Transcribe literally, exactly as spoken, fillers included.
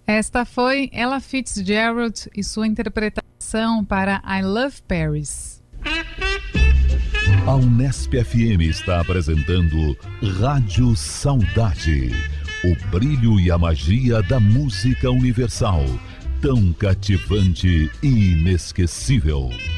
Esta foi Ella Fitzgerald e sua interpretação para I Love Paris. A Unesp F M está apresentando Rádio Saudade, o brilho e a magia da música universal, tão cativante e inesquecível.